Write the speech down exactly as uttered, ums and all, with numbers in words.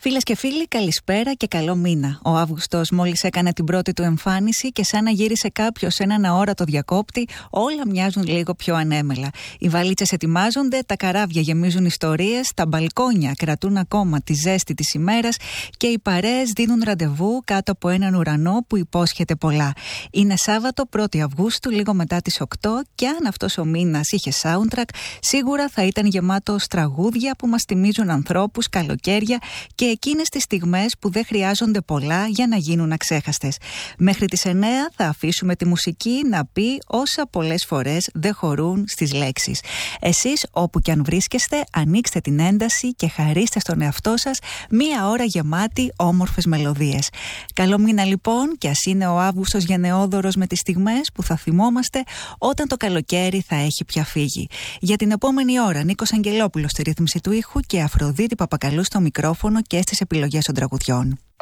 Φίλες και φίλοι, καλησπέρα και καλό μήνα. Ο Αύγουστος μόλις έκανε την πρώτη του εμφάνιση και σαν να γύρισε κάποιος σε έναν αόρατο διακόπτη, όλα μοιάζουν λίγο πιο ανέμελα. Οι βαλίτσες ετοιμάζονται, τα καράβια γεμίζουν ιστορίες, τα μπαλκόνια κρατούν ακόμα τη ζέστη της ημέρας και οι παρέες δίνουν ραντεβού κάτω από έναν ουρανό που υπόσχεται πολλά. Είναι Σάββατο πρώτη Αυγούστου, λίγο μετά τις οκτώ, και αν αυτός ο μήνας είχε soundtrack, σίγουρα θα ήταν γεμάτος τραγούδια που μας θυμίζουν ανθρώπους, καλοκαίρια και εκείνες τις στιγμές που δεν χρειάζονται πολλά για να γίνουν αξέχαστες. Μέχρι τις εννέα θα αφήσουμε τη μουσική να πει όσα πολλές φορές δεν χωρούν στις λέξεις. Εσείς, όπου κι αν βρίσκεστε, ανοίξτε την ένταση και χαρίστε στον εαυτό σας μία ώρα γεμάτη όμορφες μελωδίες. Καλό μήνα λοιπόν, και ας είναι ο Αύγουστος γενναιόδωρος με τις στιγμές που θα θυμόμαστε όταν το καλοκαίρι θα έχει πια φύγει. Για την επόμενη ώρα, Νίκος Αγγελόπουλος στη ρύθμιση του ήχου και Αφροδίτη Παπακαλού στο μικρόφωνο και στις επιλογές των τραγουδιών.